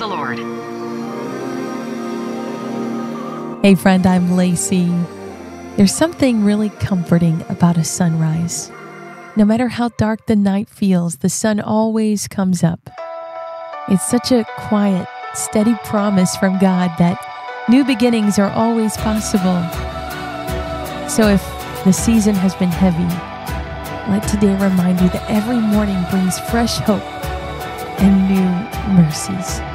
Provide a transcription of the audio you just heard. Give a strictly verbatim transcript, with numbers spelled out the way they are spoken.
the Lord. Hey friend, I'm Lacey. There's something really comforting about a sunrise. No matter how dark the night feels, the sun always comes up. It's such a quiet, steady promise from God that new beginnings are always possible. So if the season has been heavy, let today remind you that every morning brings fresh hope and new mercies.